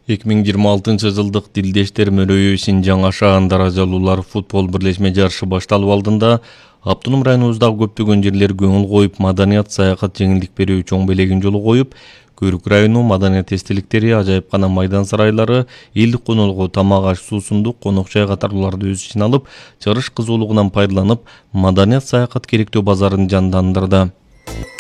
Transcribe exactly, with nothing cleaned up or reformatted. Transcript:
эки миң жыйырма алтынчы жылдык Дилдештер мөрөйү Синжаң Ашаан даражалуулар футбол бирлешме жарышы башталып алдында Автоном районубуздагы көптөгөн жерлер көңүл коюп, маданият, саякат, жеңилдик берүү чоң белегин жолу коюп, Көрүк району маданият эстеликтери, ажайыпкана майдан сарайлары, элдик конолго тамак аш, суу сундук, конок жай катарларды өз ичине алып, чыгарыш кызуулугунан пайдаланып, маданият, саякат керектөө базарын жандандырды.